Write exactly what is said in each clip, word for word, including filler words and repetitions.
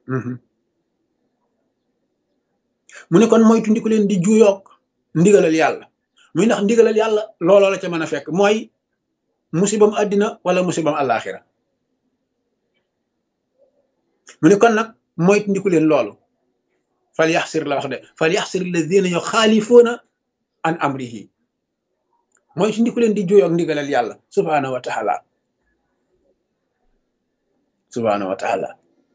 Mhm. mu ne kon moytu ndiku leen di juyoog ndigalal yàlla muy ndax ndigalal yàlla looloo la ca mën a fekk mooy musibam àddina wala musibam àllaaxira mu ne kon nag moytu ndiku leen loolu fal yaxsir la wax de fal yaxsir alladina yuxaalifuuna an amrihi moytu ndiku leen di juyoog ndigalal yàlla subhaanahu wa taala subhaanahu wa taala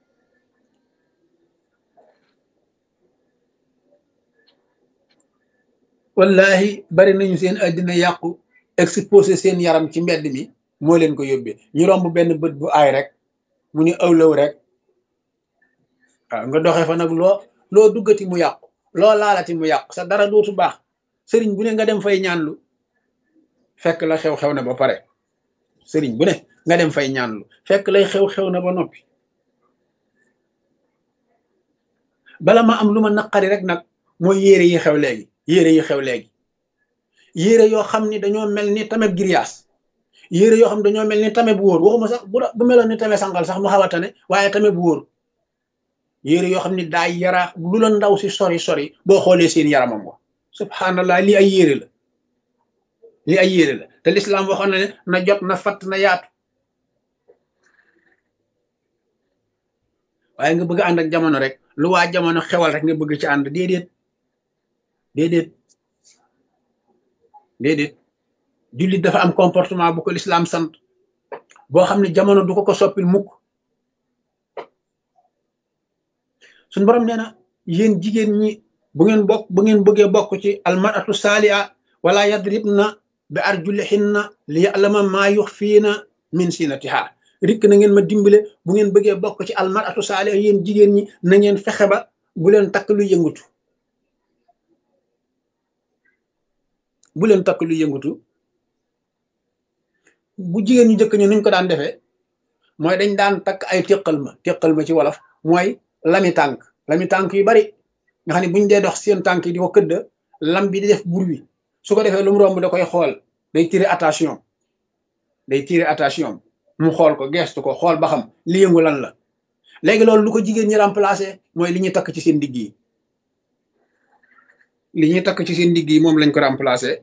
wallahi bari nañu seen àddina yàqu exposé seen yaram ci mbedd mi moo leen ko yóbbee ñu romb benn bët bu aay rek mu ni awlaw rek waaw nga doxee fa nag loo loo duggati mu yàqu loo laalati mu yàqu sa dara dootu baax sëriñ bu ne nga dem fay ñaanlu fekk la xew-xew na ba pare sëriñ bu ne nga dem fay ñaanlu fekk lay xew-xew na ba noppi bala ma am lu ma naqari rek nag mooy yére yi xew léegi yére yi xew léegi yére yoo xam ni dañoo mel ni tamit giriyaas yére yoo xam ne dañoo mel ni tame bu wóor waxuma sax bu bu meloon ni tame sangal sax mu xaw a tane waaye tame bu wóor yére yoo xam ni daa yaraax lu la ndaw si sori sori boo xoolee seen yaramam wa subhanallah lii ay yére la lii ay yére la te lislaam waxoon na ne na jot na fatt na yaatu waaye nga bëgg a ànd ak jamono rek lu waa jamono xewal rek nga bëgg ci ànd déedéet déedéet déedéet jullit dafa am comportement bu ko lislaam sant boo xam ne jamono du ko ko soppil mukk suñu borom nee na yéen jigéen ñi bu ngeen bokk bu ngeen bëggee bokk ci almaratu saaliha wala yadribna bi arjulihinna li ya'lama maa yuxfiina min sinatiha rikk na ngeen ma dimbale bu ngeen bëggee bokk ci almaratu saaliha yéen jigéen ñi na ngeen fexe ba bu leen takk lu yëngutu bu leen takk lu yëngutu bu jigéen ñu jëkk ñu nuñ ko daan defee mooy dañ daan takk ay téqal ma téqal ma ci wolof mooy lami tànk lami tànk yu bari nga xam ne buñ dee dox seen tànk yi di ko këdd lam bi di def bruit su ko defee lu mu romb da koy xool day tirer attention day tirer attention mu xool ko gestu ko xool ba xam li yëngu lan la léegi loolu lu ko jigéen ñi remplacer mooy li ñuy takk ci seen digg yi li ñuy takk ci seen digg yi moom lañ ko remplacer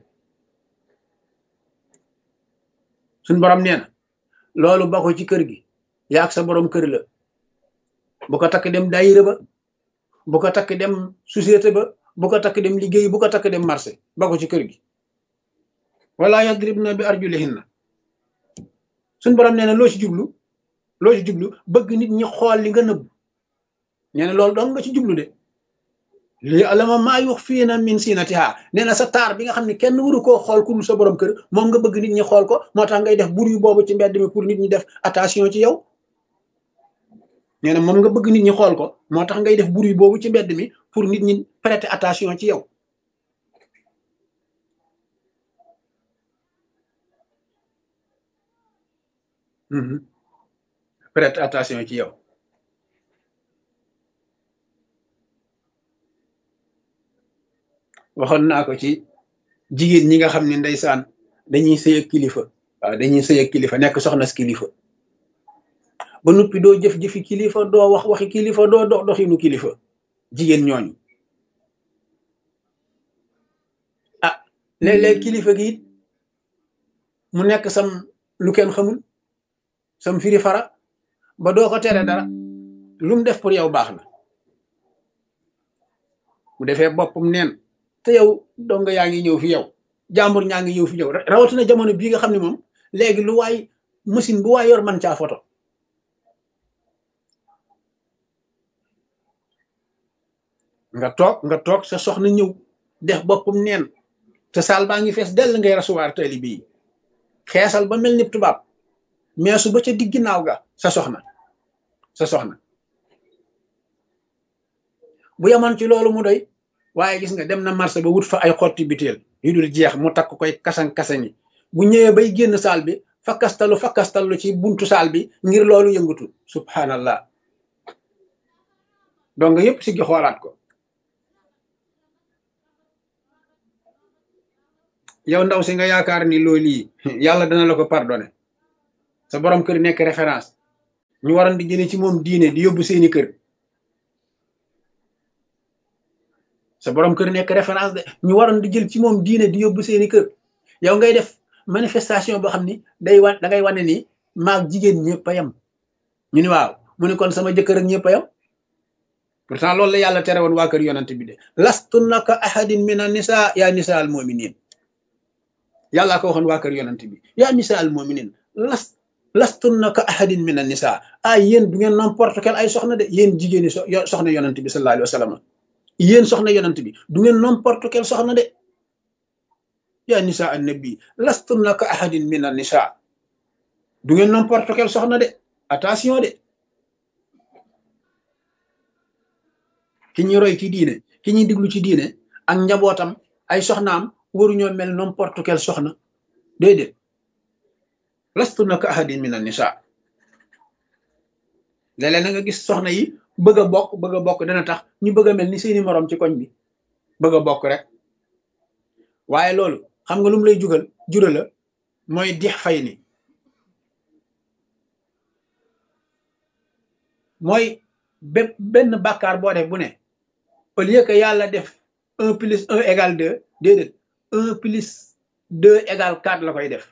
suñ borom nee na loolu ba ko ci kër gi yaag sa borom kër la bu ko takk dem daayira ba bu ko takk dem société ba bu ko takk dem liggéey bu ko takk dem marché ba ko ci kër gi wala yadribna bi arjulihinna suñ borom nee na loo ci jublu loo ci jublu bëgg nit ñi xool li nga nëbb nee na loolu dong nga ci jublu de li alama maa yuxfiina min sinatiha nee na sa taar bi nga xam ne kenn waru koo xool ku dul sa borom kër moom nga bëgg nit ñi xool ko moo tax ngay def bruit boobu ci mbedd mi pour nit ñi def attention ci yow nee na moom nga bëgg nit ñi xool ko moo tax ngay def bruit boobu ci mbedd mi pour nit ñi prêter attention ci yow prêter attention ci yow waxoon naa ko ci jigéen ñi nga xam ne ndeysaan dañuy sëy ak kilifa waaw dañuy sëy ak kilifa nekk soxna si kilifa ba noppi doo jëf-jëfi kilifa doo wax waxi kilifa doo dox doxinu kilifa jigéen ñooñu ah léeg-léeg kilifa gi it mu nekk sam lu kenn xamul sam firi fara ba doo ko tere dara lu mu def pour yow baax na mu defee boppam neen te yow donga yaa ngi ñëw fi yow jàmbur ñaa ngi ñëw fi yow rawatina jamono bii nga xam ne moom léegi lu waay machine bu waay yor man caa photo nga toog nga toog sa soxna ñëw def boppam neen te saal baa ngi fees dell ngay rasuwaar taalibe yi xeesal ba mel ni tubaab meesu ba ca digg ginnaaw ga sa soxna sa soxna bu yaman ci loolu mu doy waaye gis nga dem na marché ba wut fa ay xotti biteel yu dul jeex mu takk koy kasan-kasani bu ñëwee bay génn saal bi fakkastalu fakkastalu ci buntu saal bi ngir loolu yëngatu subhanallah donc yépp si gi xoolaat ko yow ndaw si nga yaakaar ni loolu yi yàlla dana la ko pardonné sa borom kër nekk référence ñu waroon di jëlee ci moom diine di yóbbu seeni kër sa borom kër nekk référence de ñu waroon di jël ci moom diine di yóbbu seeni kër yow ngay def manifestation boo xam ni day wan da ngay wane ni maag jigéen ñëpp a yem ñu ni waaw mu ne kon sama jëkkër ak ñëpp a yem pourtant loolu la yàlla tere woon waa kër yonante bi de lastunna ka ahadin min an nisa yaa nisa al muminin yàllaa ko waxoon waa kër yonante bi yaa nisa al muminin las lastunna ka ahadin min an nisa ah yéen du ngeen n'importe quel ay soxna de yéen jigéen ñi so soxna yonante bi sallallahu alayhi wa sallam yéen soxna yonante bi du ngeen n'importe quel soxna de yaa nisa an nabi lastunna ka ahadin min an nisa du ngeen n'importe quel soxna de attention de ki ñuy roy ci diine ki ñuy diglu ci diine ak njabootam ay soxnaam waruñoo mel n'importe quel soxna déedéet lastunna ka ahadin min an nisa léeg-léeg na nga gis soxna yi bëgg a bokk bëgg a bokk dana tax ñu bëgg a mel ni seeni moroom ci koñ bi bëgg a bokk rek waaye loolu xam nga lu mu lay jugal jura la mooy dix fay ni mooy bépp benn bàkkaar boo def bu ne au lieu que yàlla def un plus un égale deux déedéet un plus deux égale quatre la koy def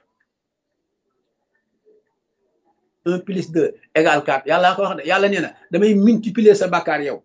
un plus deux égale quatre yàlla ko wax de yàlla nee na damay multiplier sa bàkkaar yow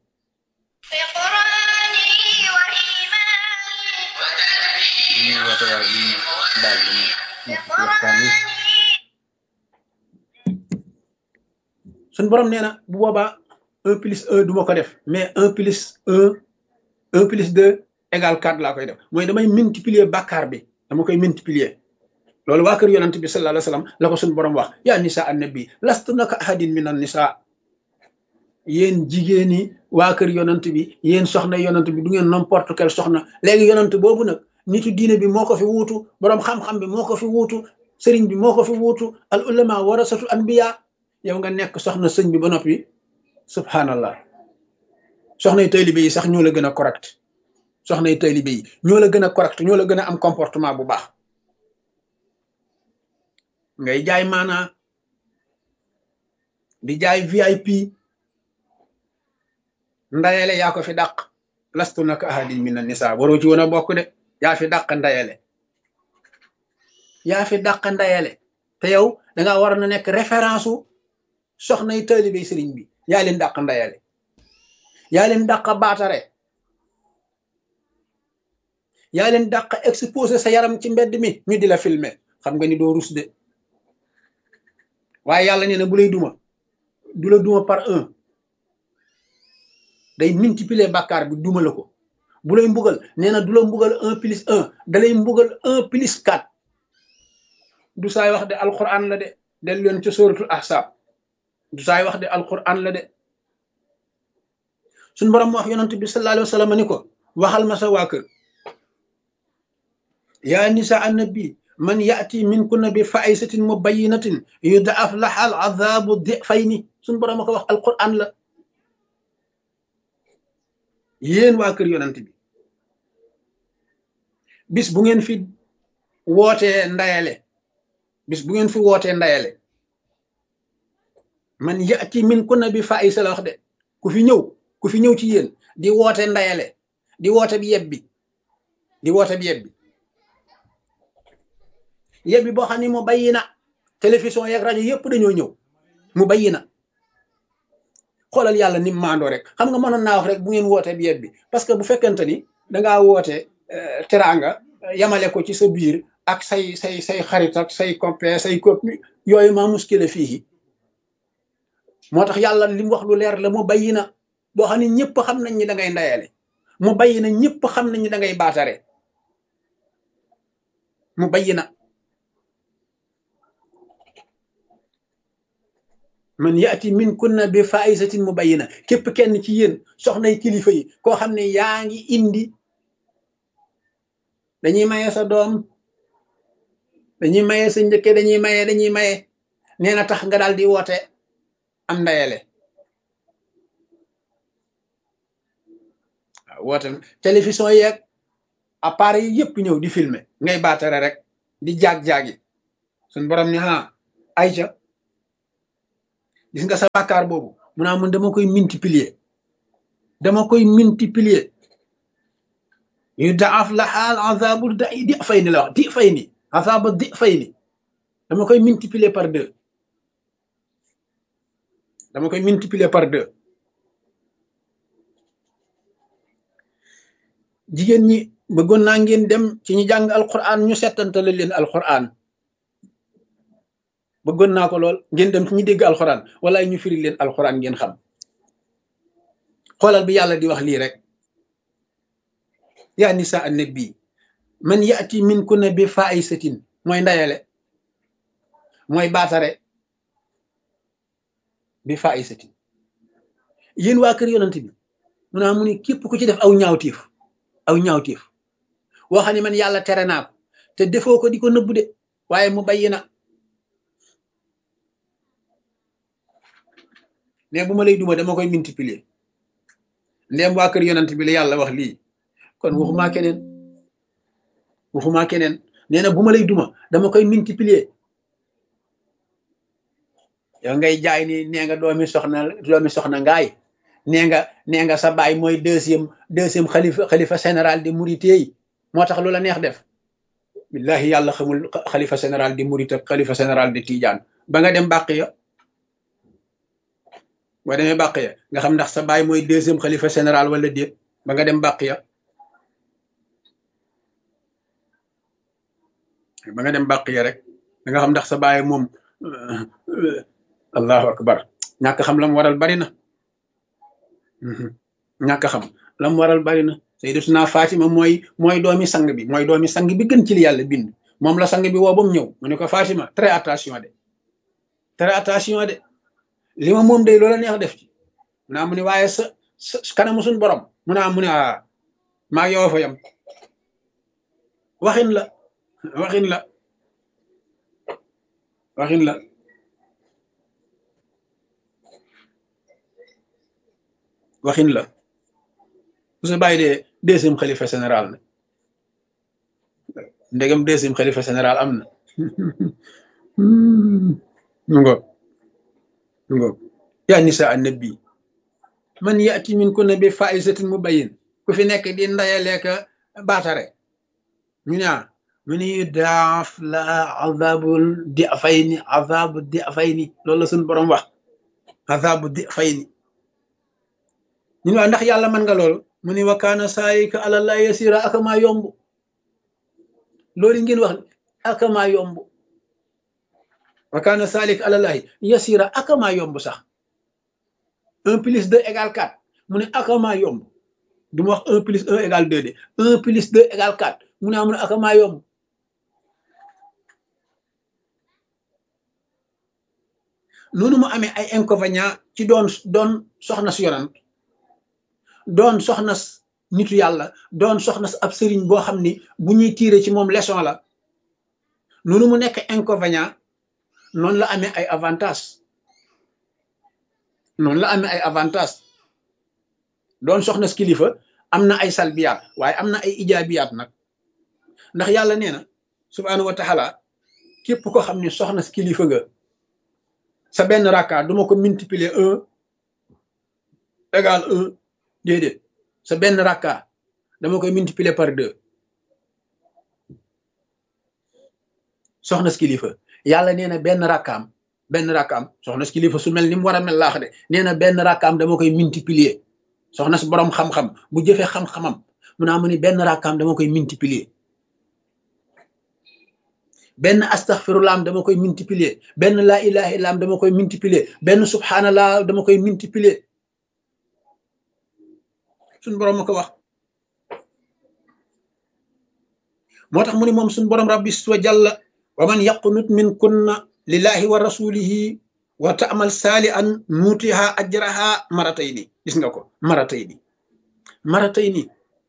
suñ borom nee na bu boobaa un plus un du ma ko def mais un plus un un plus deux égale quatre laa koy def mooy damay multiplier bàkkaar bi dama koy multiplier loolu waa kër yonent bi sallallahu alayhi wa sallam la ko suñ borom wax yaa nisa annabi lastunna ka ahadin min an nisa yéen jigéen ñi waa kër yonent bi yéen soxna yonent bi du ngeen n'importe quel soxna léegi yonent boobu nag nitu diine bi moo ko fi wuutu borom xam-xam bi moo ko fi wuutu sëriñ bi moo ko fi wuutu al ulama warasatu anbiya yow nga nekk soxna sëñ bi ba noppi subhanallah soxna yi taalibe yi sax ñoo la gën a correct soxna yi taalibe yi ñoo la gën a correct ñoo la gën a am comportement bu baax ngay jaay maanaa di jaay V I P ndayele yaa ko fi dàq lastuna ka ahadin min an nisa waroo ci woon a bokk de yaa fi dàq ndayele yaa fi dàq ndayele te yow danga war na nekk référence u soxna yi taalibe sëriñ bi yaa leen dàq ndayele yaa leen dàq baatare yaa leen dàq exposé sa yaram ci mbedd mi ñu di la filmer xam nga ni doo rus de waaye yàlla nee na bu lay duma du la duma par un day multiplier bàkkaar bi duma la ko bu lay mbugal nee na du la mbugal un plus un da lay mbugal un plus quatre du saay wax de alquran la de del yoon ca sóoratul ahsaab du saay wax de alquran la de suñ borom wax yonent bi sallallahu alayhi wa sallam ni ko waxal ma sa waa kër yaa nisa annabi man yaati min kunna bi faisatin mubayyinatin yudaaf laha al azabu difayni suñ borom a ko wax alquran la yéen waa kër yonent bi bis bu ngeen fi wootee ndayale bis bu ngeen fi wootee ndayale man yaati min kunna bi faisa la wax de ku fi ñëw ku fi ñëw ci yéen di woote ndayale di woote bi yebbi di woote bi yebbi yebbi boo xam ne mu bayyi na télévision yeeg rajo yëpp dañoo ñëw mu bayyi na xoolal yàlla ni mu maandoo rek xam nga mënoon naa wax rek bu ngeen wootee bi yebbi parce que bu fekkente ni dangaa woote teraanga yamale ko ci sa biir ak say say say xarit ak say copain say copine yooyu maa muskile fii moo tax yàlla li mu wax lu leer la mu bayyi na boo xam ne ñëpp xam nañ ni da ngay ndayale mu bayyi na ñëpp xam nañ ni da ngay baatare mu bayyi na man yaati min kunna bi faisatin mubayyina képp kenn ci yéen soxnay kilifa yi koo xam ne yaa ngi indi dañuy maye sa doom dañuy maye sa njëkke dañuy maye dañuy maye nee na tax nga daal di woote am ndayale waaw woote télévision yeeg appareil yi yëpp ñëw di filmer ngay baatare rek di jaag-jaagi suñ borom ni ha ayca gis nga sa bàkkaar boobu mu naa mun dama koy multiplier dama koy multiplier yudaaf laha al azabu di fay ni la wax di fay ni azaba di fay ni dama koy multiplier par deux dama koy multiplier par deux jigéen ñi bëggoon naa ngeen dem ci ñi jàng alquran ñu settantale leen alquran bëggoon naa ko lool ngeen dem ci ñi dégg alquran wala ñu firi leen alquran ngeen xam xoolal bi yàlla di wax lii rek yaa nisa annabi man yati min kunna bi faisatin mooy ndayale mooy baatare bi faisatin yéen waa kër yonent bi mu naa mu ni képp ku ci def aw ñaawtiif aw ñaawtiif woo xam ne man yàlla tere naa ko te defoo ko di ko nëbbu de waaye mu bayyi na ne bu ma lay duma dama koy multiplier ndéem waa kër yonent bi la yàlla wax lii kon waxumaa keneen waxumaa keneen nee na bu ma lay duma dama koy multiplier yow ngay jaay ni nee nga doomi soxna doomi soxna ngaay nee nga nee nga sa baay mooy deuxième deuxième xalifa xalifa général de Mouride yi moo tax lu la neex def billahi yàlla xamul xalifa général de Mouride ak xalifa général de Tidiane ba nga dem bàq ya boo demee bàq ya nga xam ndax sa baay mooy deuxième xalifa général wala déet ba nga dem bàq ya ba nga dem bàq ya rek da nga xam ndax sa baay moom allahu akbar ñàkk xam lam waral bari na ñàkk xam lam waral bari na sayyidatuna Fatima mooy mooy doomi sang bi mooy doomi sang bi gën ci li yàlla bind moom la sang bi woo ba mu ñëw mu ne ko Fatima très attention de très attention de li ma moom day loola neex def ci mu naa mu ne waaye sa sa kanamu suñ borom mu naa mu ne a maa yow fa yam waxin la waxin la waxin la waxin la bu sa bàyyi dee deuxième xalifa général na ndegam deuxième xalifa général am na ngo ngo yaa nisa annabi man yati min kunna bi faisatin mubayyin ku fi nekk di ndayaleeka baatare ñu ñaa mu ni daaf la azabul di fayni azabu di fayni loolu la suñ borom wax azabu di fayni ñun waa ndax yàlla mën nga loolu mu ni wa kaana saayika alallah yasira akamaa yomb loolu ngeen wax akamaa yomb wa kaana saalik alallah yasira akamaa yomb sax un plus deux égale quatre mu ne akamaa yomb du ma wax un plus un égale deux de un plus deux égale quatre mu ne amu ne akamaa yomb noonu mu amee ay inconvénients ci doon doon soxna si yonant doon soxna nitu yàlla doon soxna ab sëriñ boo xam ni bu ñuy tiire ci moom leçon la noonu mu nekk inconvénient noonu la amee ay avantage noonu la amee ay avantage doon soxna si kilifa am na ay salbiyaat waaye am na ay ijaabiyaat nag ndax yàlla nee na subhaanahu wa taala képp ko xam ni soxna si kilifa nga sa benn rakka duma ko multiplier un égal un déedéet sa benn rakka dama koy multiplier par deux soxna si kilifa yàlla nee na benn rakkaam benn rakkaam soxna si kilifa su mel ni mu war a mel laax de nee na benn rakkaam dama koy multiplier soxna si borom xam-xam bu jëfee xam-xamam mu naa mu ni benn rakkaam dama koy multiplier benn astaghfirullah dama koy multiplier benn laa ilaha illa dama koy multiplier benn subhanallah dama koy multiplier suñ borom ma ko wax moo tax mu ni moom suñ borom rabbi wa jalla wa man yaqnut min kunna lillahi wa rasulihi wa ta'mal salihan nutiha ajraha maratayni gis nga ko maratayni maratayni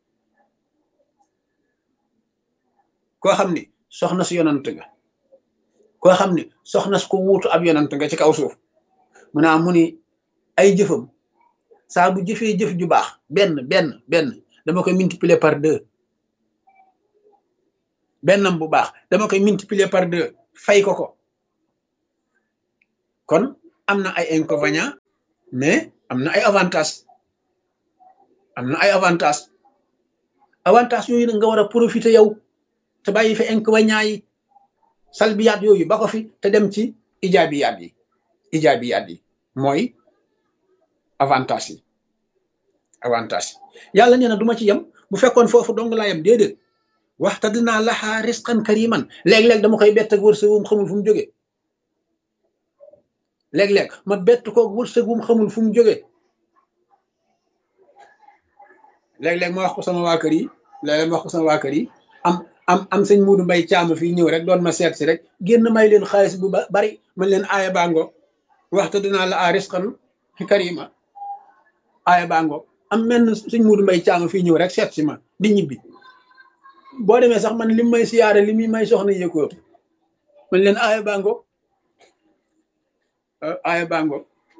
koo xam ni soxna si yonant nga koo xam ni soxna si ko wuutu ab yonant nga ci kaw suuf mu naa mu ni ay jëfam saa bu jëfee jëf ju baax benn benn benn dama koy multiplier par deux bennam bu baax dama koy multiplier par deux fay ko ko kon am na ay inconvénients mais am na ay avantages am na ay avantages avantage yooyu nag nga war a profiter yow te bàyyi fi inconvénients yi salbiyaat yooyu ba ko fi te dem ci ijaabiyaat yi ijaabiyaat yi mooy avantage yi avantage yi yàlla nee na du ma ci yem bu fekkoon foofu dong laa yem déedéet waxta dinaa laxaa risqan kariman léeg-léeg dama koy bett ak wërsëg wu mu xamul fu mu jógee léeg-léeg ma bett ko wërsëg wu mu xamul fu mu jógee léeg-léeg ma wax ko sama waa kër yi léeg-léeg ma wax ko sama waa kër yi am am am sëñ Muudu Mbay Caam fii ñëw rek doon ma seet si rek génn may leen xaalis bu bari man leen aaya bango waxta dinaa la a risqan karima aaya bango am menn sëñ Muudu Mbay Caam fii ñëw rek seet si ma di ñibbi boo demee sax man lim may siyaare li muy may soxna yëkkoo man leen aaya bango aaya bango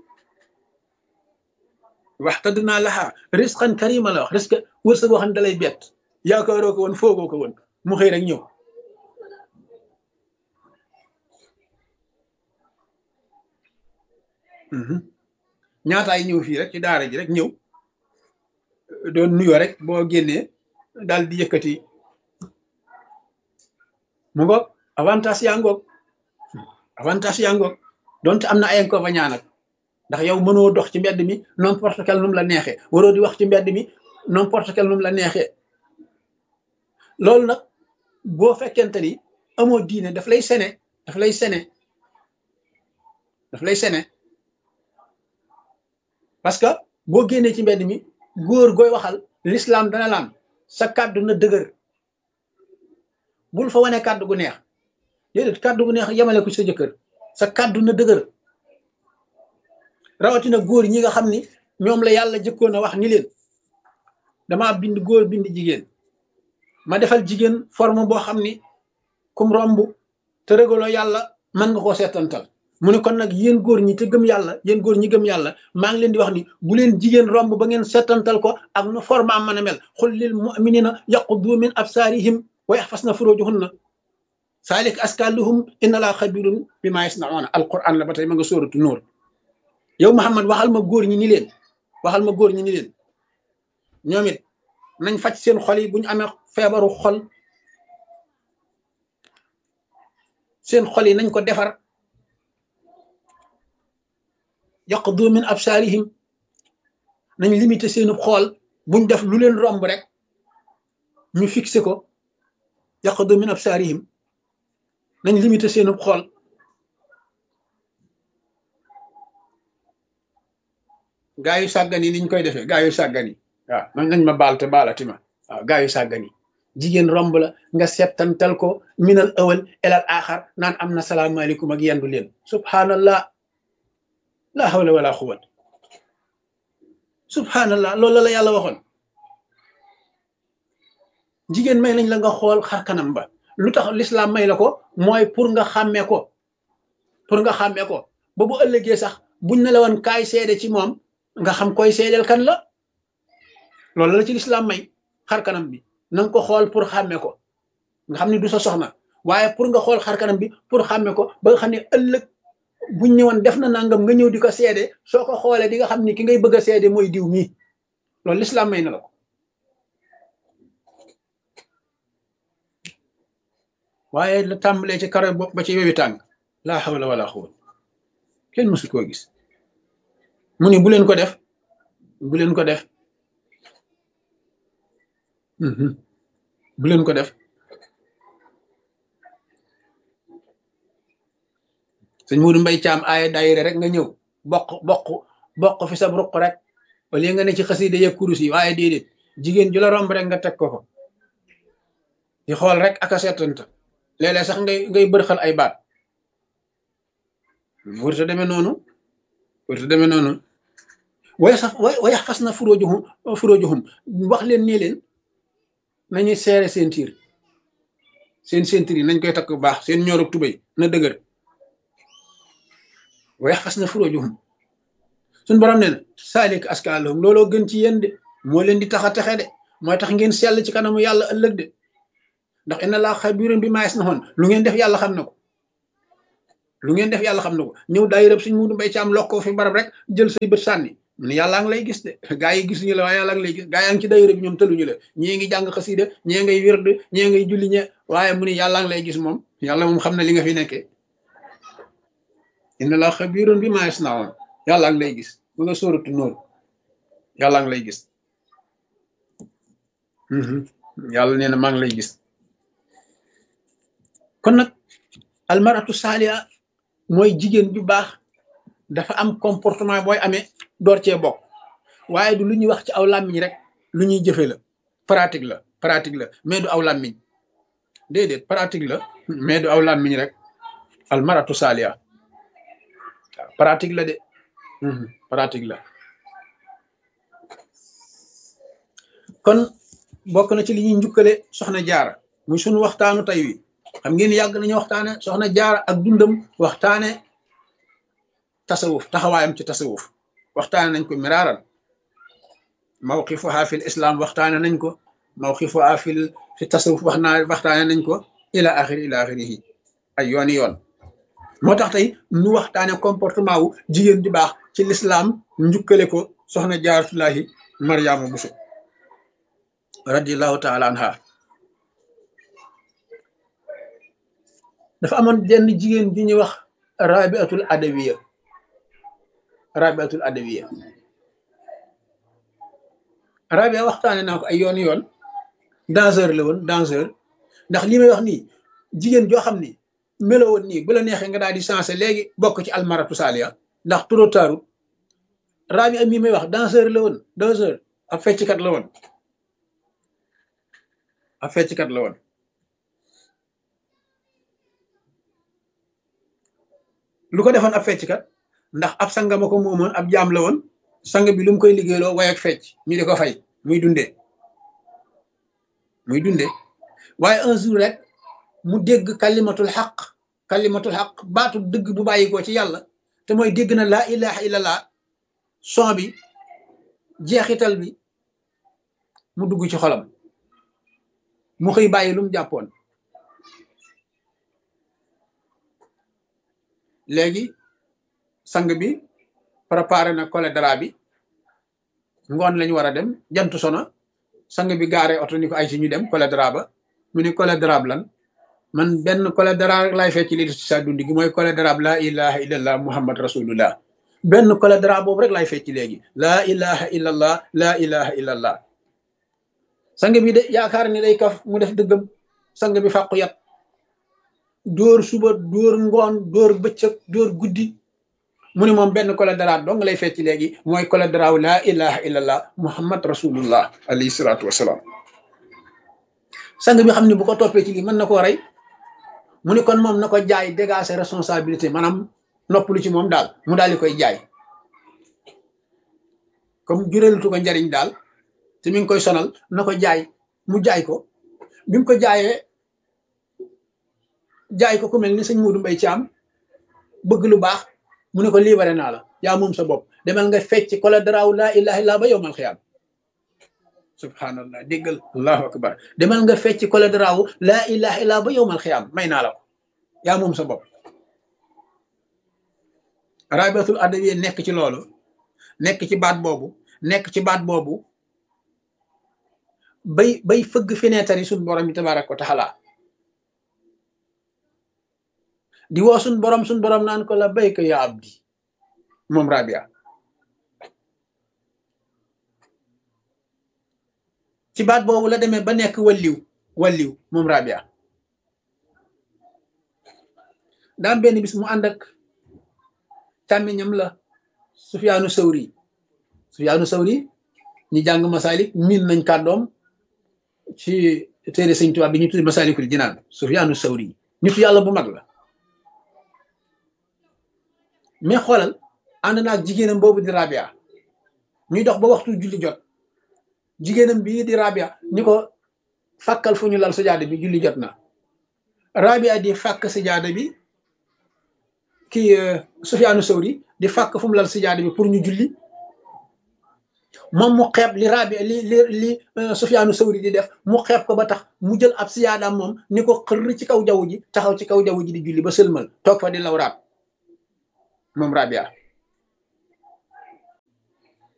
waxta dinaa laxaa risqan karima la wax risque wërsëg boo xam ne dalay bett yaakaaroo ko woon foogoo ko woon mu xëy rek ñëw ñaataay ñëw fii rek ci daara ji rek ñëw doon nuyoo rek boo génnee daal di yëkkati mu ngoog avantage yaa ngoog avantage yaa ngoog donte am na ay inconvénients nag ndax yow mënoo dox ci mbedd mi n'importe quel num la neexee waroo di wax ci mbedd mi n'importe quel num la neexee loolu nag boo fekkente ni amoo diine daf lay sene daf lay sene daf lay sene parce que boo génnee ci mbedd mi góor gooy waxal l'islam dana laan sa kàddu na dëgër bul fa wane kàddu gu neex déedéet kàddu gu neex yemale ko sa jëkkër sa kàddu na dëgër rawatina góor ñi nga xam ni ñoom la yàlla jëkkoon a wax ni leen damaa bind góor bind jigéen ma defal jigéen forme boo xam ni kum romb te régaloo yàlla mën nga koo seetantal mu ne kon nag yéen góor ñi te gëm yàlla yéen góor ñi gëm yàlla maa ngi leen di wax ni bu leen jigéen romb ba ngeen seetantal ko ak nu forme am mën a mel xul lil muminina yaquddu min absaarihim wa yaxfasna furujuhunna saalik askaluhum inna laa xabirun bi maa yasnauna alquran la ba tey ma nga sóoratu nóor yow Muhammad waxal ma góor ñi ni leen waxal ma góor ñi ni leen ñoom it nañ faj seen xol yi bu ñu amee feebaru xol seen xol yi nañ ko defar yaqdu min absaarihim nañ limité seenu xool buñ def lu leen romb rek ñu fixé ko yaqdu min absaarihim nañ limité seenu xool gaa yu sàggani niñ koy defee gaa yu sàggani waaw man nañ ma baal te baalati ma waaw gaa yu sàggani jigéen romb la nga settantal ko minal awal elal axar naan am na salaamaaleykum ak yendu leen subhanallah la hawla wala quwwat subhanallah loolu la yàlla waxoon jigéen may nañ la nga xool xar kanam ba lu tax l'islam may la ko mooy pour nga xàmmee ko pour nga xàmmee ko ba bu ëllëgee sax buñ ne la woon kaay seede ci moom nga xam koy seedeel kan la loolu la ci l'islam may xar kanam bi na nga ko xool pour xàmmee ko nga xam ne du sa soxna waaye pour nga xool xar kanam bi pour xàmmee ko ba nga xam ne ëllëg buñ ñëwoon def na nangam nga ñëw di ko seede soo ko xoolee di nga xam ni ki ngay bëgg a seede mooy diw mii loolu l'islam may na la ko waaye la tàmbalee ci karo bopp ba ci wewi tàng laa hawla wala quwwata kenn mësu koo gis mu ni bu leen ko def bu leen ko def bu leen ko def sëñ Muudu Mbay Caam aaya daayira rek nga ñëw bokk bokk bokk fi sa ruq rek wala nga ne ci xasida ya kurus yi waaye déedéet jigéen ju la romb rek nga teg ko ko di xool rek ak a seetanta léeg-léeg sax ngay ngay bërxal ay baat wërta demee noonu wërta demee noonu way sax way fas na furóojuhum furóojuhum wax leen nii leen nañuy seere seen tiir seen seen tiir yi nañ koy takk bu baax seen ñoorug tubéy na dëgër way fas na furóojuhum suñ borom nee na saalik askaalahum looloo gën ci yéen de moo leen di tax a texe de mooy tax ngeen sell ci kanamu yàlla ëllëg de ndax inna laa xabiirun bimaa yasnaun lu ngeen def yàlla xam na ko lu ngeen def yàlla xam na ko ñëw daay rëb suñ Muudu Mbay Caam lokkoo fi barab rek jël say bët sànni mu ne yàllaa ngi lay gis de gaa yi gisuñu la waaye yàllaa ngi lay gis gaa yaa ngi ci dayra bi ñoom tëluñu la ñii ngi jàng xasida ñii ngay wird ñii ngay julli ñe waaye mu ne yàllaa ngi lay gis moom yàlla moom xam na li nga fi nekkee inna la xabirun bi maa yasnaun yàllaa ngi lay gis mu nga sóoratu Nuur yàllaa ngi lay gis yàlla nee na maa ngi lay gis kon nag almaratu saaliha mooy jigéen ju baax dafa am comportement booy amee door cee bokk waaye du lu ñuy wax ci aw làmmiñ rek lu ñuy jëfe la pratique la pratique la mais du aw làmmiñ déedéet pratique la mais du aw làmmiñ rek almaratu saaliha waaw pratique la de pratique la kon bokk na ci li ñuy njukkale soxna jaara muy sunu waxtaanu tey wi xam ngeen yàgg nañu waxtaane soxna jaara ak dundam waxtaane tasawuf taxawaayam ci tasawuf waxtaane nañ ko miraaran mawqifuha fil islam waxtaane nañ ko mawqifuha fil fi tasawuf wax naa waxtaane nañ ko ila axiri ila axirihi ay yooni yoon moo tax tey nu waxtaane comportement wu jigéen di baax ci l'islam njukkale ko soxna jaaratullahi mariama buso radiallahu taala anha dafa amoon jenn jigéen bi ñuy wax rabiatul adawiya rabiatul adawiya rabia waxtaane naa ko ay yoon yoon danseur la woon danseur ndax li may wax nii jigéen joo xam ni melo woon nii bu la neexee nga daal di sensé léegi bokk ci almaratu saaliya ndax trop tard rabia mii may wax danseur la woon danseur ab fecckat la woon ab fecckat la woon lu ko defoon ab fecckat ndax ab sanga ma ko moomoon ab jaam la woon sang bi lu mu koy liggéeyloo way ak fecc ñu di ko fay muy dundee muy dundee waaye un jour rek mu dégg kalimatul xaq kalimatul xaq baatu dëgg bu bàyyi ko ci yàlla te mooy dégg na laa ilaha illallah son bi jeexital bi mu dugg ci xolam mu xëy bàyyi lu mu jàppoon léegi sang bi préparé na kole dara bi ngoon lañu war a dem jant sono sang bi gaare oto ni ko ay si ñu dem kole dara ba mu ne kole dara lan man benn kole dara rek laay fecc li ci sa dundi gi mooy kole dara laa ilaha illallah muhammad rasulullah benn kole dara boobu rek laay fecc léegi laa ilaha illallah laa ilaha illallah sang bi de yaakaar ni day kaf mu def dëggam sang bi fàqu yat dóor suba dóor ngoon dóor bëccëg dóor guddi mu ne moom benn kole dara dong lay fecc léegi mooy kole daraaw laa ilaha illallah muhammad rasulullah alayhi salaatu wasalaam sang bi xam ne bu ko toppee ci lii mën na koo rey mu ne kon moom na ko jaay dégager responsabilité maanaam noppalu ci moom daal mu daal di koy jaay comme jureelutu ko njariñ daal te mi ngi koy sonal na ko jaay mu jaay ko bi mu ko jaayee jaay ko ku mel ni sëñ Moodu Mbay Caam bëgg lu baax mu ne ko libéré naa la yaa moom sa bopp demal nga fecc kola daraaw laa ilaha illa ba yowmal xiyaam subhanallah déggal allahu akbar demal nga fecc kola daraaw laa ilaha illa ba yowmal xiyaam may naa la ko yaa moom sa bopp rabiatul adawiya nekk ci loolu nekk ci baat boobu nekk ci baat boobu bay bay fëgg fenêtre yi suñ borom yi tabaaraka wa taala di woo suñ borom suñ borom naan ko la bayka ya abdi moom rabia ci baat boobu la demee ba nekk walliw walliw moom rabia daam benn bis mu ànd ak càmmiñam la Sufyaanu Sawri Sufyaanu Sawri ñi jàng masalik miin nañ kàddoom ci téere Sëñ Tuubaa bi ñu tudde Masaalikul Jinaan Sufyaanu Sawri nitu yàlla bu mag la mais xoolal ànd na ak jigéenam boobu di rabia ñuy dox ba waxtu julli jot jigéenam bii di rabia ni ko fàkkal fu ñu lal sajaada bi julli jot na rabia di fàkk sajaada bi kii Sufyaanu Sawri di fàkk fu mu lal sajaada bi pour ñu julli moom mu xeeb li rabia li li li Sufyaanu Sawri di def mu xeeb ko ba tax mu jël ab sajaadaam moom ni ko xër ci kaw jaww ji taxaw ci kaw jaww ji di julli ba sëlmal toog fa di lawraat moom rabia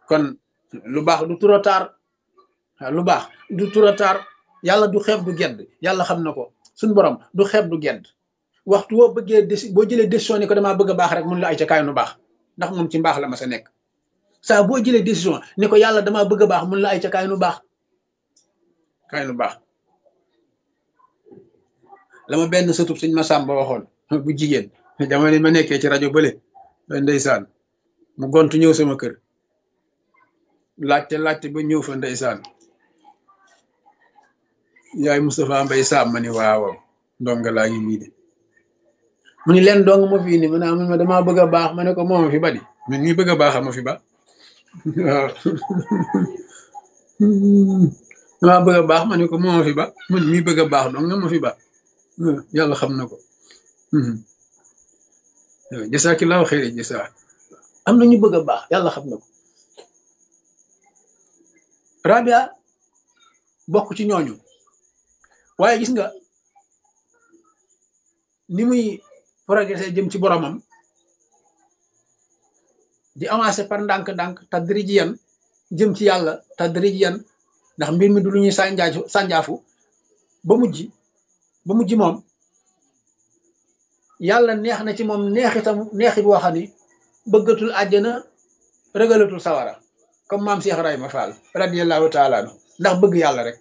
kon lu baax du trop tard waaw lu baax du trop tard yàlla du xeeb du gedd yàlla xam na ko suñ borom du xeeb du gedd waxtu woo bëggee déci boo jëlee décision ni ko damaa bëgg a baax rek mun la ay ca kaay nu baax ndax moom ci mbaax la ma sa nekk saa boo jëlee décision ni ko yàlla damaa bëgg a baax mun la ay ca kaay nu baax kaay nu baax la ma benn sëtub suñ ma sàmba waxoon bu jigéen jamono ma nekkee ci rajo bële ndeysaan mu gontu ñëw sama kër laajte laajte ba ñëw fa ndeysaan yaay Moustapha Mbay Sam ma ni waaw ndonga laa ngi nii de mu ni leen dong ma fii ni ma naa ma damaa bëgg a baax ma ne ko moo ma fi ba di man mii bëgg a baax ma fi ba waaw damaa bëgg a baax ma ne ko moo ma fi ba man mii bëgg a baax dong nga ma fi ba yàlla xam na ko jasaakillaahu xayri jasaa am na ñu bëgg a baax yàlla xam na ko Rabia bokk ci ñooñu waaye gis nga ni muy progressé jëm ci boromam di avancé par ndànk-ndànk tadrijiyan jëm ci yàlla tadrijiyan ndax mbir mi du lu ñuy sànjaafu sànjaafu ba mujj ba mujj moom yàlla neex na ci moom neexitam neexit boo xam ni bëggatul àjjana rëgalatul sawara comme maam Cheikh Ibrahima Fall radiyallahu taala anhu ndax bëgg yàlla rek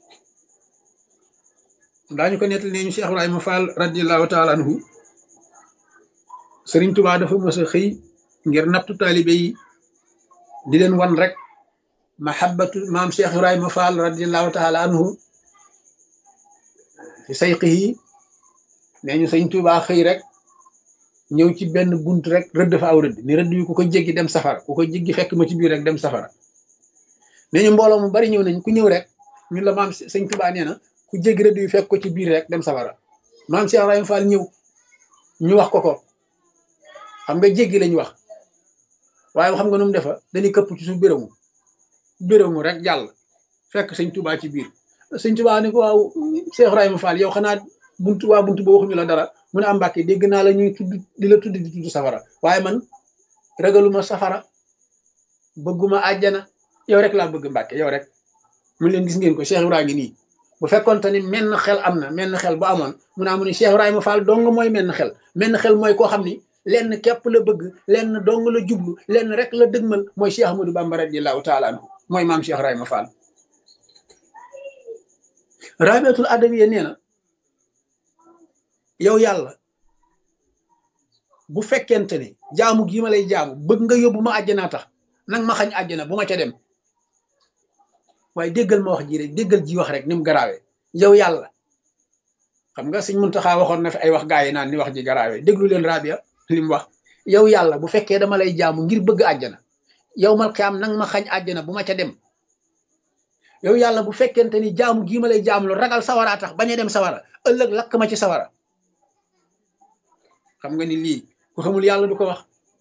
daañu ko nettal nee ñu Cheikh Ibrahima Fall radiyallahu taala anhu Sëriñ Tuubaa dafa mës a xëy ngir nattu taalibe yi di leen wan rek mahabbatu maam Cheikh Ibrahima Fall radiyallahu taala anhu fi sayqihi nee ñu Sëriñ Tuubaa xëy rek ñëw ci benn bunt rek rëdd fa aw rëdd ni rëdd yu ku ko jéggi dem safara ku ko jéggi fekk ma ci biir rek dem safara nee ñu mbooloo mu bari ñëw nañ ku ñëw rek ñun la maam Sëriñ Tuubaa nee na ku jéggi rëdd yu fekk ko ci biir rek dem safara maam Cheikh Ibrahima Fall ñëw ñu wax ko ko xam nga jéggi lañu wax waaye xam nga nu mu defa dañuy këpp ci suuf bérému bérému rek jàll fekk Sëriñ Tuubaa ci biir Sëriñ Tuubaa ni ko waaw Cheikh Ibrahima Fall yow xanaa buntu waa buntu ba waxuñu la dara mu ne am Mbàkke dégg naa la ñuy tudd di la tudd di tudd safara waaye man ragaluma safara bëgguma àjjana yow rek laa bëgg Mbàkke yow rek mu leen gis ngeen ko Cheikh Ibrahima ngi nii bu fekkoon te ni menn xel am na menn xel bu amoon mu naa mu ne Cheikh Ibrahima Fall dong mooy menn xel menn xel mooy koo xam ni lenn képp la bëgg lenn dong la jublu lenn rek la dëgmal mooy Cheikh Ahmadou Bamba radiyallahu taala anhu mooy maam Cheikh Ibrahima Fall Rabiatul Adawiya nee na yow yàlla bu fekkente ne jaamu gii ma lay jaamu bëgg nga yóbbu ma àjjanaa tax nang ma xañ àjjana bu ma ca dem waaye déggal ma wax ji rek déggal ji wax rek ni mu garaawee yow yàlla xam nga Sëñ Muntaxa waxoon na fi ay wax gaa yi naan ni wax ji garaawee déglu leen Rabia li mu wax yow yàlla bu fekkee dama lay jaamu ngir bëgg àjjana yow mal xiyaam nang ma xañ àjjana bu ma ca dem yow yàlla bu fekkente ni jaamu gii ma lay jaamu lu ragal sawaraa tax bañ a dem sawara ëllëg lakk ma ci sawara xam nga ni lii ku xamul yàlla du ko wax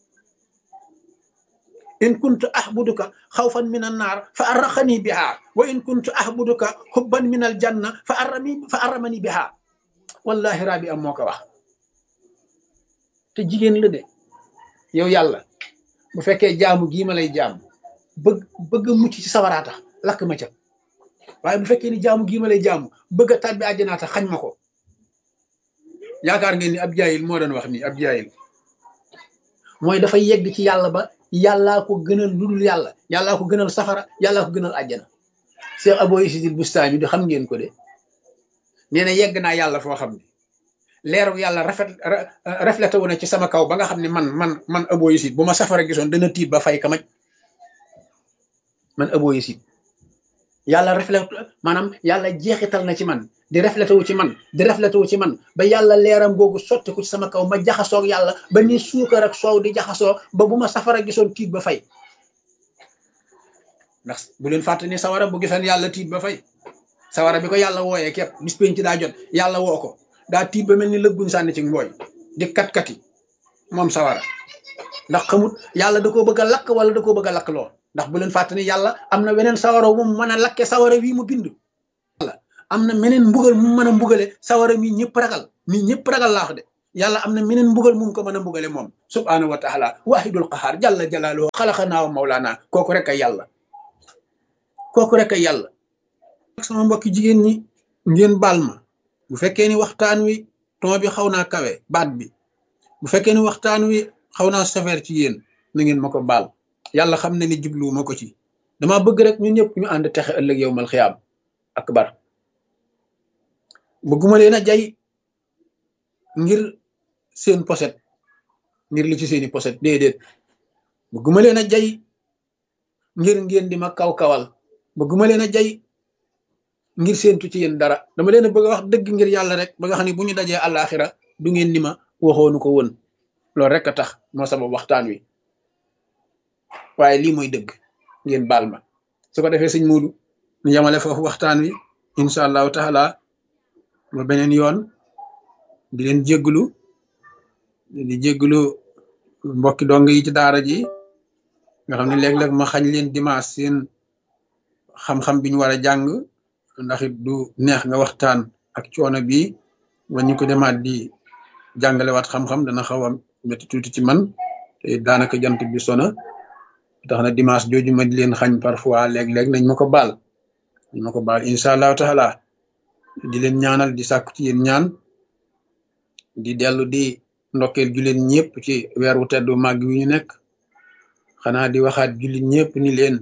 in kuntu ahbuduka xawfan min an naar fa arraxani biha wa in kuntu ahbuduka xubban min al janna fa arrami fa arramani biha wallahi Rabi am moo ko wax te jigéen la de yow yàlla bu fekkee jaamu gii ma lay jaamu bëgg bëgg mucc ci sawaraa tax lakk ma ca waaye bu fekkee ni jaamu gii ma lay jaamu bëgg a tàbbi àjjanaa tax xañ ma ko yaakaar ngeen ni ab jaayil moo doon wax nii ab jaayil mooy dafay yegg ci yàlla ba yàllaa ko gënal lu dul yàlla yàllaa ko gënal safara yàllaa ko gënal àjjana Cheikh Abou Yazid Bustami di xam ngeen ko de nee na yegg naa yàlla foo xam ne leeru yàlla rafet reflété wu na ci sama kaw ba nga xam ne man man man Abou Yazid bu ma safara gisoon dana tiit ba fay kamaj man Abou Yazid yàlla reflété maanaam yàlla jeexital na ci man di reflété wu ci man di reflété wu ci man ba yàlla leeram googu sotti ko ci sama kaw ma jaxasoo ak yàlla ba ni suukar ak soow di jaxasoo ba bu ma safara gisoon tiit ba fay ndax bu leen fàtte ni sawara bu gisoon yàlla tiit ba fay sawara bi ko yàlla wooyee képp bis penc daa jot yàlla woo ko daa tiit ba mel ni lëgguñ sànni ci mbooy di kat-kati moom sawara ndax xamut yàlla da koo bëgg a lakk wala da koo bëgg a lakk loo ndax bu leen fàtte ni yàlla am na weneen sawara wu mu mën a lakke sawara wii mu bind am na meneen mbugal mu mën a mbugale sawara mi ñëpp ragal mi ñëpp ragal laax de yàlla am na meneen mbugal mu ko mën a mbugale moom subhaanahu wa taala wahidul qahaar jalla jalaaluhu xalaqanaa wa mawlaana kooku rek ay yàlla kooku rek ay yàlla sama mbokki jigéen ñi ngeen baal ma bu fekkee ni waxtaan wi ton bi xaw naa kawe baat bi bu fekkee ni waxtaan wi xaw naa sévère ci yéen na ngeen ma ko baal yàlla xam ne ni jublu ma ko ci dama bëgg rek ñun ñëpp ñu ànd texe ëllëg yawmal xiyaam akbar bëgguma leen a jay ngir seen poset ngir li ci seeni poset déedéet bëgguma leen a jay ngir ngeen di ma kaw-kawal bëgguma leen a jay ngir séentu ci yéen dara dama leen a bëgg a wax dëgg ngir yàlla rek ba nga xam ne bu ñu dajee àllaaxira du ngeen ni ma waxoonu ko woon loolu rek a tax moo sabab waxtaan wi waaye lii mooy dëgg ngeen baal ma su ko defee sëñ Muudu ñu yamale foofu waxtaan wi incha allahu taala ba beneen yoon di leen jégglu di jégglu mbokki dong yi ci daara ji nga xam ne léeg-léeg ma xañ leen dimanche seen xam-xam bi ñu war a jàng ndax it du neex nga waxtaan ak coono bi ba ñu ko demaat di jàngalewaat xam-xam dana xaw a métti tuuti ci man te daanaka jant bi sona tax na dimanche jooju ma di leen xañ parfois léeg-léeg nañ ma ko baal nañ ma ko baal incha allahu taala di leen ñaanal di sàkku ci yéen ñaan di dellu di ndokkeel jullit ñëpp ci weer wu teddu màgg wi ñu nekk xanaa di waxaat jullit ñëpp ni leen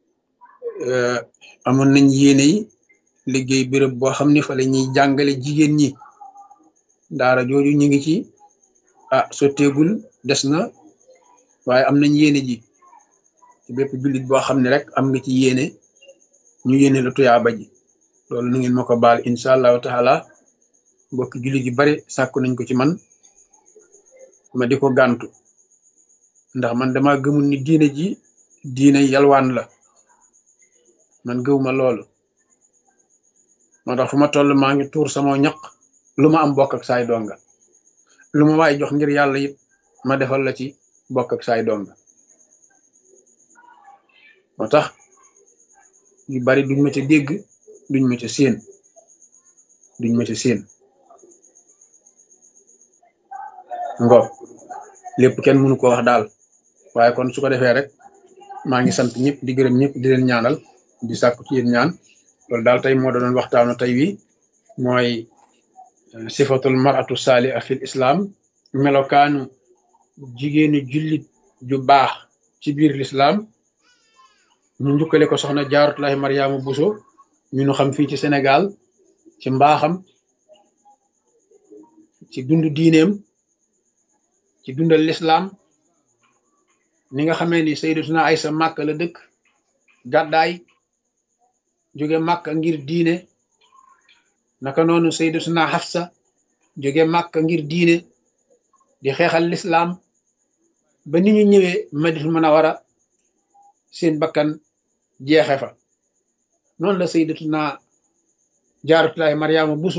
amoon nañ yéene yi liggéey béréb boo xam ne fa la ñuy jàngale jigéen ñi daara jooju ñu ngi ci ah sotteegul des na waaye am nañ yéene ji ci bépp jullit boo xam ne rek am nga ci yéene ñu yéene la tuyaaba ji loolu nu ngeen ma ko baal incha allahu taala mbokki jullit yu bari sàkku nañ ko ci man ma di ko gàntu ndax man dama gëmul ni diine ji diine yalwaan la man gëwuma loolu moo tax fu ma toll maa ngi tuur sama ñaq lu ma am bokk ak saay donga lu ma waay jox ngir yàlla it ma defal la ci bokk ak saay donga moo tax yu bari duñ ma ca dégg duñ ma ca séen duñ ma ca séen ngo lépp kenn mënu ko wax daal waaye kon su ko defee rek maa ngi sant ñëpp di gërëm ñëpp di leen ñaanal di sàkku ci yéen ñaan loolu daal tey moo doon waxtaanu tey wi mooy sifatul maratu saaliha fil islam melokaanu jigéenu jullit ju baax ci biir l'islam ñu njukkale ko soxna Jaaratullaahi Mariama Bousso ñu nu xam fii ci Sénégal ci mbaaxam ci dundu diineem ci dundal l'islam ni nga xamee ni Sayyidatuna Aysa Màkka la dëkk gàddaay jóge Màkka ngir diine naka noonu Sayyidatuna Hafsa jóge Màkka ngir diine di xeexal l'islam ba ni ñu ñëwee Madinatul Munawwara seen bakkan jeexe fa noonu la Sayyidatuna Jaaratullaahi Mariama Bousso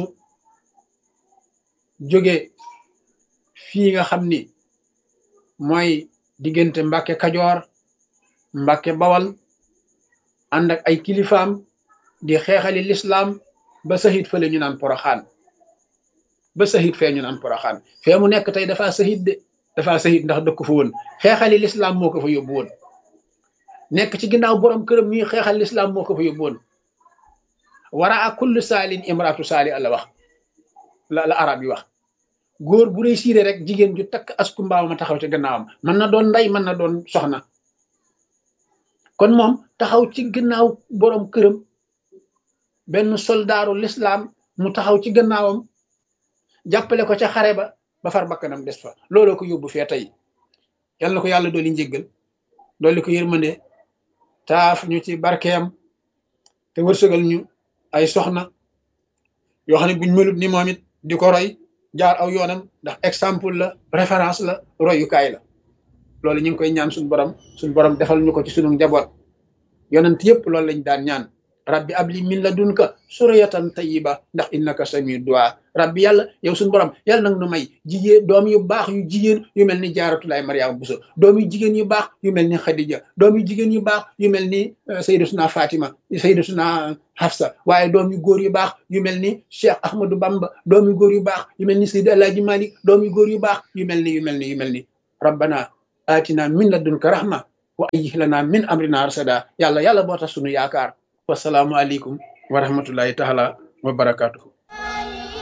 jóge fii nga xam ni mooy diggante Mbàkke Kajoor Mbàkke Bawal ànd ak ay kilifaam di xeexali l'islam ba sahit fële ñu naan Poroxaan ba sahit fee ñu naan Poroxaan fee mu nekk tey dafa sahit de dafa sahit ndax dëkk fa woon xeexali l'islam moo ko fa yóbbu woon nekk ci ginnaaw borom këram ñuy xeexal l'islam moo ko fa yóbbu woon wara a kullu saalin imraatu saali la wax la la arab yi wax góor bu réussir rek jigéen ju takk asku mbaaw ma taxaw ci gannaawam mën na doon ndey mën na doon soxna kon moom taxaw ci gannaaw borom këram benn soldaaru l'islam mu taxaw ci gannaawam jàppale ko ca xare ba ba far bakkanam des fa looloo ko yóbbu fee tey yal na ko yàlla dooli njéggal dooli ko yërmande taaf ñu ci barkeem te wërsëgal ñu ay soxna yoo xam ne buñ melut ni moom it di ko roy jaar aw yoonam ndax exemple la référence la royukaay la loolu ñu ngi koy ñaan suñu borom suñu borom defal ñu ko ci sunu njaboot yonent yëpp loolu lañ daan ñaan rabbi abli min ladunka suriyatan tayyiba ndax innaka samiu du'a rabbi yàlla yow suñu borom yàlla nag nu may jigéen doom yu baax yu jigéen yu mel ni jaaratulaay mariama buso doom yu jigéen yu baax yu mel ni xadija doom yu jigéen yu baax yu mel ni sayyidatuna fatima sayyidatuna hafsa waaye doom yu góor yu baax yu mel ni cheikh ahmadou bamba doom yu góor yu baax yu mel ni sayyid alaaji malik doom yu góor yu baax yu mel ni yu mel ni yu mel ni rabbana atina min ladunka rahma wa ayyih lana min amrina rasada yàlla yàlla boo tax sunu yaakaar wasalaamu aleykum wa rahmatullahi taala wa barakatuhu